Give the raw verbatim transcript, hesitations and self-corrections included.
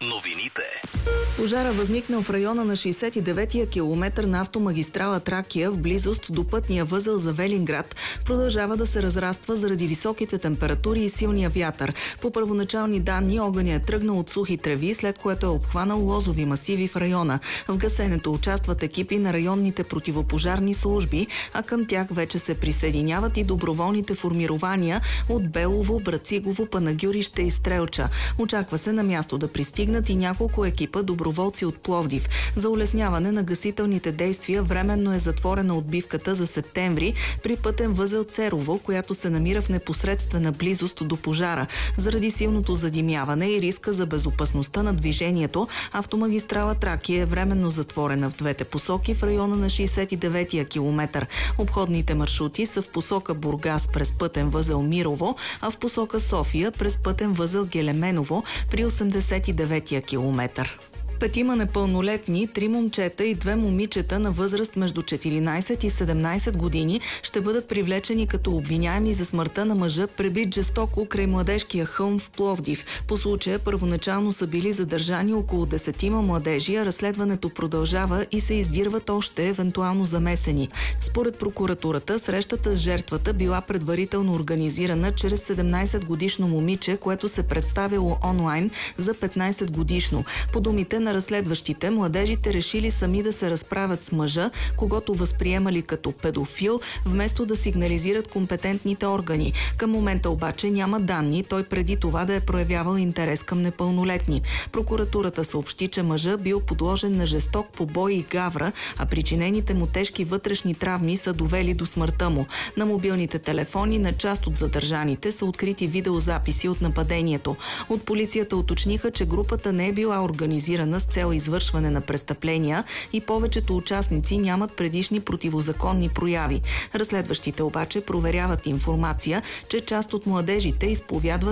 Новините. Пожара възникнал в района на шейсет и деветия километър на автомагистрала Тракия в близост до пътния възел за Велинград продължава да се разраства заради високите температури и силния вятър. По първоначални данни огъня е тръгнал от сухи треви, след което е обхванал лозови масиви в района. В гасенето участват екипи на районните противопожарни служби, а към тях вече се присъединяват и доброволните формирования от Белово, Брацигово, Панагюрище и Стрелча. Очаква се на място да пристигнат и няколко екипа доброволци от Пловдив. За улесняване на гасителните действия временно е затворена отбивката за септември при пътен възел Церово, която се намира в непосредствена близост до пожара. Заради силното задимяване и риска за безопасността на движението, автомагистрала Тракия е временно затворена в двете посоки в района на шейсет и деветия километър. Обходните маршрути са в посока Бургас през пътен възел Мирово, а в посока София през пътен възел Гелеменово при осемдесет и деветия километър. Петима непълнолетни, три момчета и две момичета на възраст между четиринайсет и седемнайсет години ще бъдат привлечени като обвиняеми за смъртта на мъжа, пребит жестоко край младежкия хълм в Пловдив. По случая първоначално са били задържани около десетима младежи, а разследването продължава и се издирват още евентуално замесени. Според прокуратурата, срещата с жертвата била предварително организирана чрез седемнайсетгодишно момиче, което се представило онлайн за петнайсет годишно. По думите на разследващите, младежите решили сами да се разправят с мъжа, когото възприемали като педофил, вместо да сигнализират компетентните органи. Към момента обаче няма данни той преди това да е проявявал интерес към непълнолетни. Прокуратурата съобщи, че мъжа бил подложен на жесток побой и гавра, а причинените му тежки вътрешни травми са довели до смъртта му. На мобилните телефони на част от задържаните са открити видеозаписи от нападението. От полицията уточниха, че групата не е била организирана с цел извършване на престъпления и повечето участници нямат предишни противозаконни прояви. Разследващите обаче проверяват информация, че част от младежите изповядват